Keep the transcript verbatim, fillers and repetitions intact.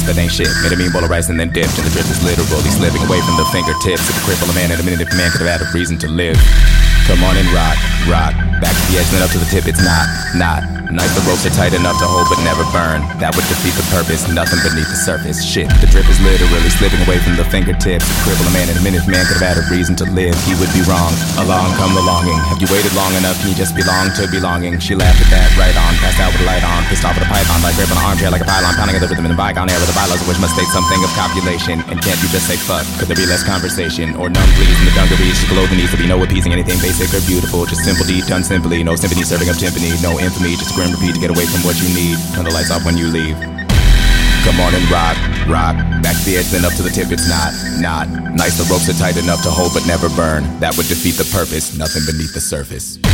that ain't shit. Made a mean bowl of rice and then dipped, and the drip is literally slipping away from the fingertips. It could cripple a man in a minute if a man could have had a reason to live. Come on and rock, rock. Back to the edge, then up to the tip, it's not, not. Knife, the ropes are tight enough to hold but never burn. That would defeat the purpose, nothing beneath the surface. Shit, the drip is literally slipping away from the fingertips. It cripple a man in a minute if man could have had a reason to live. He would be wrong, along come the longing. Have you waited long enough, can you just belong to belonging? She laughed at that, right on, passed out with a light on. Pissed off with a python, like grip on an armchair like a pylon. Pounding at the rhythm in the bygone air with the bylaws of which must state something of copulation. And can't you just say fuck? Could there be less conversation? Or none please in the dungarees? Just below the needs to be no appeasing anything basic or beautiful. Just simple deed done simply. No symphony serving up timpani. No infamy, just grim repeat to get away from what you need. Turn the lights off when you leave. Come on and rock, rock. Back to the edge, then up to the tip, it's not, not. Nice, the ropes are tight enough to hold but never burn. That would defeat the purpose, nothing beneath the surface.